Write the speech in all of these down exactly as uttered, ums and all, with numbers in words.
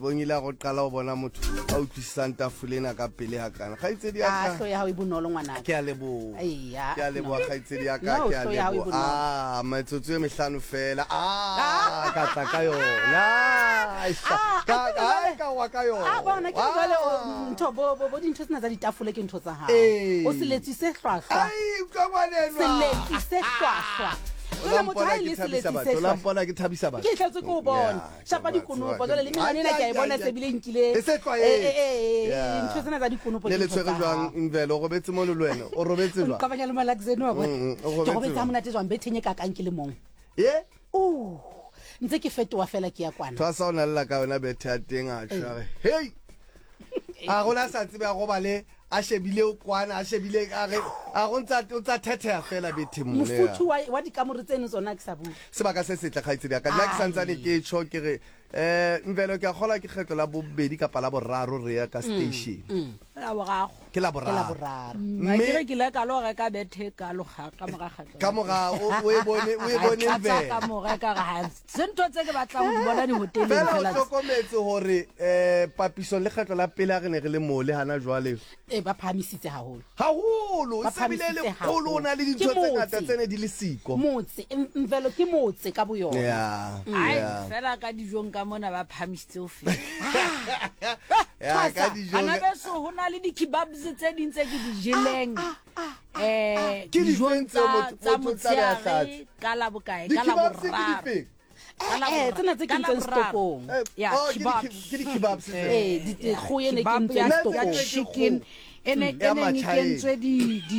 bongile go qala go bona motho a utlwisang tafulena ka pele ha kana kgaitsedi ya ka hlo ya ha ibonolo ngwana ke a lebo Eya, ke a lebo no. kgaitsedi ya ka No, ke a hlo ya hao e lebo bonolo. ah metsotso e mehlano fela ah ka tla ka yona aisha ka ai ka wa ka yona a bona ke jale ntho bo bo bo dintho tsena tsa ditafole ke ntho tsa hao Eh. o se letsi se hlwahlwa ai ka ngwanenwa se letsi se hlwahlwa Jwale motho ha e le se letsi se hlwahlwa olampona ke thabisa batho ke tletse ko bona shapa dikonopo jwale le menane na ke a e bona se bile nkile E se tlwaetse. eh eh eh Yeah. ntho tsena tsa dikonopo le le tshwere jwang imvelo o robetse mo le lwena o robetse jwang ka banya le malaxeno wa Mm, mm, o bona robetse ke robetsa jwang? monate jwang bethenye ka kang ke le mong ye o ntse ke fetoa fela ke ya kwana thwasa o na lela ka yona bethe ya teng a tshware hei a gona sa tsebe a go ba le a shebile o kwana a shebile a re a go ntsa o tsa thethea fela bethe mole mofuthu wa wa dikamore tseno tsona ke sa bua sebaka se setle kgaitsedi ya ka nna ke santsane ke tsho ke re eh mvelo ke a gola ke kgetlo la bobedi ka pala boraro re ya ka station la borago ke la ke la boraro boraro ma ke re ke le ka lo re ka bethe ka lo ga ka moga ga ka moga o o e bone o e bone ka mvelo moga ka ga sento tse ke batlang go di bona di hoteleng fela o fela tlhokometse gore eh papiso le kgetlo la pele a re ne re le mole hana jwale e ba phamisitse haholo haholo Ba se bile le phamisitse kgolo o na le dintho haholo. tse Ke ngata motse. tsene di le siko motse em- mvelo ke motse ka boyona ya ai ya fela ka dijong ka mona ba phamisitse o fela ya ka dijo ana be so ho na le di-kebabs tse ding tse ke di jeleng eh Ke dijong difeng tseo tsa motho- tsa motho o tla be a motshehare hlatse? ka la bokae ka la Di-kebabs ke boraro difeng? Ka la eh boraro. tsena tse Ka la kentseng boraro. stokong Eh, Ya, oh, ke di- kebabs. ke di-kebabs tseo. eh dikgo ene ke Kebab mpe ya ya- stokong Nna ke- chicken ene Mm, ya ene matjhaeng. nkentswe di di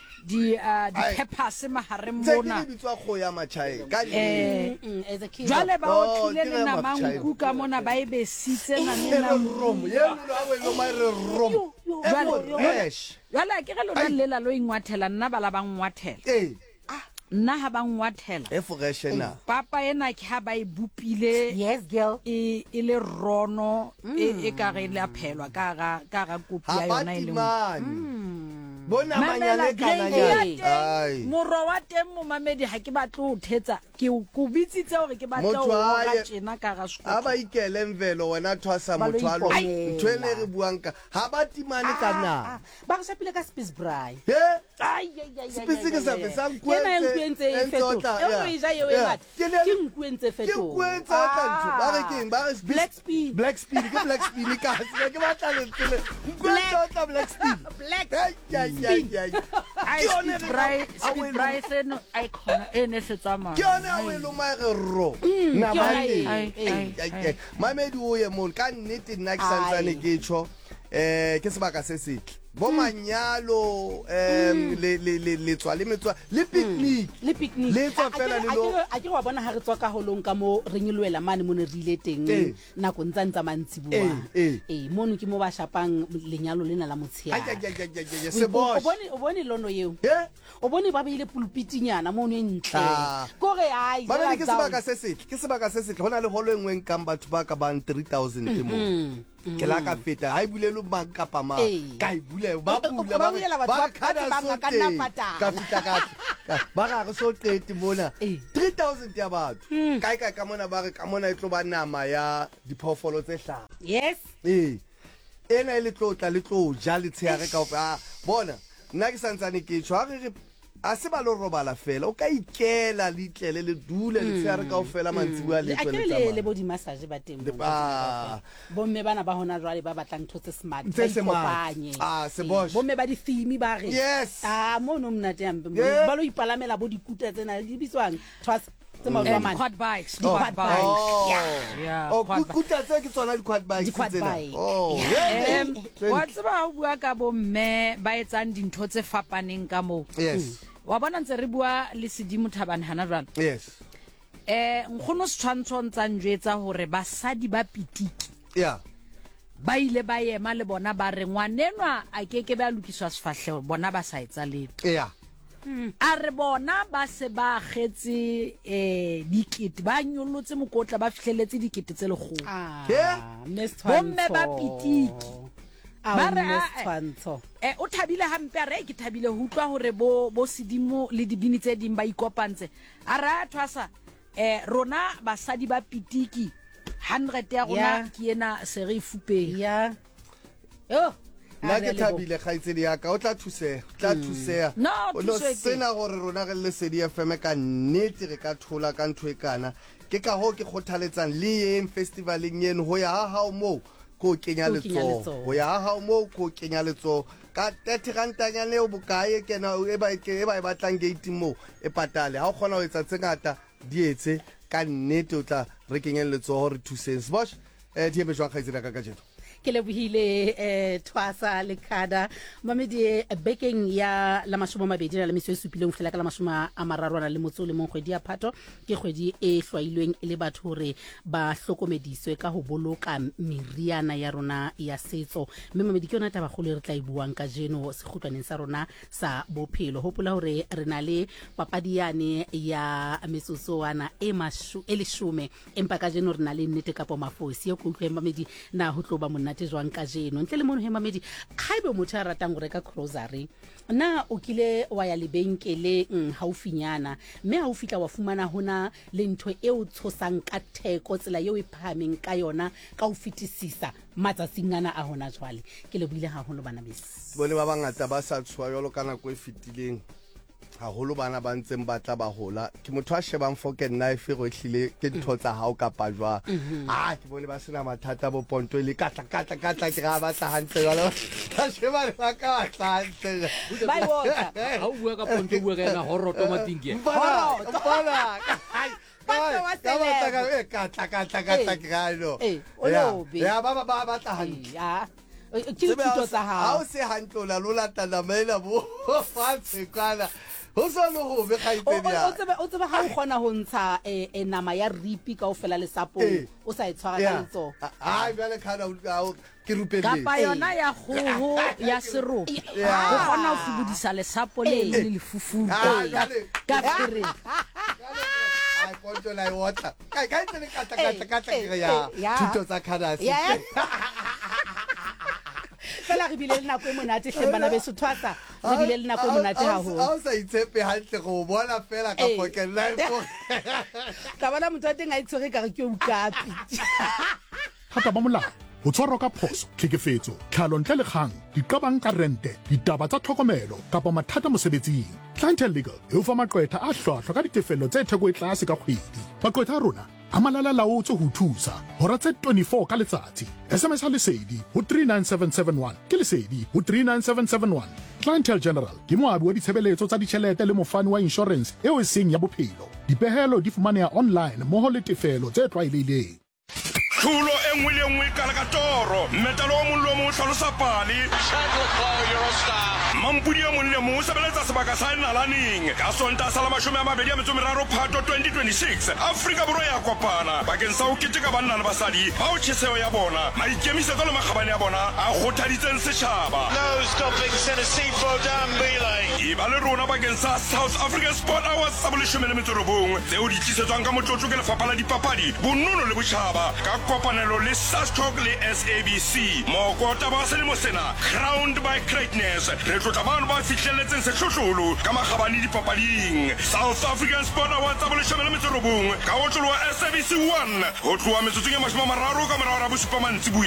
di uh di Ai. peppers mahareng Tse ke mona di bitswa kgo ya matjhaeng ka eh Mm, as a kid jwale ba Oh, o tlile ke le re nama matjhaeng. nku ka mona ba e besitse na e re nena rom ye molo a wena ma re rom e Jwale- mo fresh jwale ke re lona lela lo ingwathela nna bala ba ngwathela eh nna ha ba ngwathela e fresh na papa ena ke ha ba e bupile yes girl e e le rono e e ka re le aphelwa ka ga ka ga kopi ha ya ba yona e le timane bona Mamela, manyane kana grade ya nyane teng, ai moro wa teng mo mamedi ha ke batle o thetsa ke o ko bitsitse hore ke batle Motho o a ga ye- tjena ka ga a sekolo ba ikele mvelo wena thwasa Ba lo motho a lo iponela. ntho ene re buang ka ha ba timane ka na ba re shapile ka space braai he ai ai ai Sepetse ke sa fe, sa nku ke na entse- nku entse e entse o tla- fetoga e yeah, o e ja eo e yeah. ngata Ke ne- ke nku entse ke fetoga kwetsa o tla ntho ba re keng ba re speed- black speed black speed ke black speed ka se ke batla le tsele kwetsa o tla black speed black Ai, ai, ai, ai. ai Ke yone re- brai a speed wena- brai seno icon e ne se tsamaya ke yone a o e lo ma re ro ke na yona mane e. Ai, Eh. ai. Ai, ai. mamedi o ye mo ka nnete nna ke santsane Ai. ke tsho eh ke sebaka se setle bo manyalo em le le le le tswa le metswa le picnic le picnic Le tswa A- a fela ke- le a lo- ke- a ke wa bona ha re tswa ka holong ka mo re nyeloela mane mo ne re ile teng Eh. nako ntsa ntsa mantsi bua Eh, eh. eh mono ke mo ba shapang lenyalo lena la Ai, ai, motshehare ai, ai, ai, ai, O- se o bosh bone o bone lono eo he o bone ba beile pulpitinyana mono e ntle Ah. kore ai ba jela ke down. sebaka se setle ke sebaka se setle hona le holo engwe nkang batho ba ka bang three thousand ke mo ke la ka feta ha e bulele mang kapa mang Eh. ka e bule ba O- o- bula ba bulela batho ba- kada ba bang so ba ka nna teng. patala. ka fita ka ka- ba ga re so tete mona Eh. three thousand ya batho kae kae ka mona ba re ka mona e tlo ba nama ya diphoofolo tse hlano yes ee ena e le tlotla le tlo ja le tsheare ka a bona nna ke santsane ke tsho a re re a se ba lo robala fela o ka ikela le itlele le dule le tsheare ka ofela mantsibuya le a tswe ke le le le tsamaya bo di massage ba teng Le- ah. bo mme bana ba hona jwale ba batlang ntho tse smart Tse ba smart. ikopanye. Ah, se Eh, bosh. bo mme ba di theme ba re Yes. ah mo no mnate ambe Yeah. ba lo ipalamela bo dikuta tsena di bitswang twas tse maoto a and mane quad bikes Oh, quad bikes oh. Yeah, Oh, quad ku- kuta tse ke tsona di-quad bikes Di-quad tsena. bike. Oh, Yeah. em yeah. wa tseba o bua ka bo mme ba etsang dintho tse fapaneng ka moo Yes, wa bona ntse re bua le sedimo thabane hana jwale yes. eh nkgono setshwantsho ntsa njwetsa hore basadi ba pitiki Yeah. ba ile ba ema le bona ba re ngwanenwa a ke ke ba lokiswa sefahlego bona ba sa etsa letho Yeah. a re bona ba se ba getse eh dikete ba nyollotse mokotla ba fihleletse dikete tse legolo ah Yeah. Miss bomme ba Twantsho. pitiki Ah, Ba re, Miss ah, eh. Twantsho. eh o thabile hampe a re ke thabile ho utlwa hore bo bo sedimo le dibini tse ding ba ikopantse a re a thwasa eh rona basadi ba pitiki hundred ya rona Yeah. ke ena se re ifupeng ya yo nna ke thabile kgaitsedi yaka o tla thusega o tla thusega No, o no thuswe ke. sena gore rona re le Lesedi F M ka nnete re ka thola ka ntho e kana ke ka ho ke kgothaletsang le eng festivaleng yen ho ya ha hao mo ko kenya Ko kenya letso letsoho. ho ya ha hao mo ko kenya letso ka thirty rantanyane o bokae kena e ba ke e ba e batlang gate mo e patale ha o kgona ho etsa tsengata di etse ka nnete o tla re kenyeng letso re thuseng sbosh eh di be jwa kgaitsedi ka ka jeno ke lebohile eh Thwasa le Khada mamedi bekeng ya la mashome a mabedi na le metso e supileng fela ka la mashome a mararo na le motso le mongwe di a Phato ke kgwedi e hlwailweng e le batho hore ba hlokomediswe ka ho boloka meriana ya rona ya setso mme mamedi ke yona taba gole re tla e buang ka jeno sekgutlaneng sa rona sa bophelo hopola hore re na le papadiane ya mesosoana e mashu e leshume empa ka jeno re na le nnete kapo mafosi e go utlweng mamedi na ho tloba monna te jwang ka jeno ntle le mono he mamedi khaibe motho a ratang go reka grocery na o kile wa ya lebenkeleng haufinyana mme ha o fitla wa fumana hona le ntho e o tshosang ka theko tsela eo e phameng ka yona ka o fitisisa matsatsing ana a hona jwale ke le buile ha holo bana bese bone ba bangata ba sa tshwa yolo kana go e fitileng haholo bana ba ntseng ba tla ba hola ke motho a shebang fork and knife go hlile ke ntho tsa hao ka pa jwa ah ke bone ba sena mathata bo ponto le katla katla katla ke ga ba tla hantle jalo ba sheba re ba ka tla hantle bye water ha o bua ka ponto bua ka ena horoto matinke bona bona Batho wa ka ba celeb. tla ka katla katla katla ke ga no Eh, o lobe. ya ba ba ba ba tla hantle ya ke dithuto tsa ha hao o se hantle la lo lata la mela bo fa tsekana ho so no ho be o khaitsedi o ya tsebe o tsebe ha o kgona ho ntsha eh, eh, nama ya ripi ka ofela le sapo Eh. o sa e tshwara ka letso ai bale khana o ke rupelle kapa yona ya kgoho ya seropo Yeah. o kgona ho fubudisa lesapo le le lefufuru Ah, jwale. ka fere ai ponto la water kai kai tse ka tla ka Eh, tla ka tla eh, ke ya eh, ya. thuto tsa khanasi ya fela re bile le nako e monate hle bana beso Thwasa re bile le nako e monate haholo ha o sa itshepe hantle go bona fela ka Eh. pocket life ka bona motho a teng a itshwere ka re ke ukapi Hata ba molao ho tshwarwa ka phoso tlhekefetso tlhalo ntle le kgang diqabang ka rente ditaba tsa tlhokomelo kapa mathata mosebetsing Clientele Legal e o fa maqwetha a hlwahlwa ka ditefello tse theko e tlase ka kgwedi maqwetha a rona a malala laotswe ho thusa hora tse twenty-four ka letsatsi sms ha lesedi ho three nine seven seven one ke lesedi ho three nine seven seven one Clientele General ke moabi wa ditshebeletso tsa ditjhelete le mofani wa insurance eo e seng ya bophelo dipehelo di fumaneha online mmoho le tefelo tse tlwaelehileng Thulo engwe le engwe ka ka toro metalo o mollo mo hlalosa pale mampudi a molle mo sebeletsa sebaka sa nalaning ka sonta sa la mashome a mabedi a metso meraro Phato twenty twenty-six Afrika Borwa ya kopana bakeng sa ho keteka banna le basadi ba o tjheseo ya bona maikemisetso le makgabane a bona a kgothaditseng setjhaba No stopping Tennessee Fodan Belay. e ba le rona bakeng sa South African Sport Awards sa boleshome le metso robong tseo di tlisetswang ka motlotlo ke lefapha la dipapadi bonono le botjhaba ka kopanelo le SASTOC le S A B C mokota ba selemo sena crowned by greatness re tlotla bana ba fihlelletseng sehlohlolo ka makgabane dipapading South African Sport Awards tsa boleshome le metso robong ka otlolo wa S A B C one ho tloha metsotsong ya mashome a mararo ka morao ra bosupa mantsibuya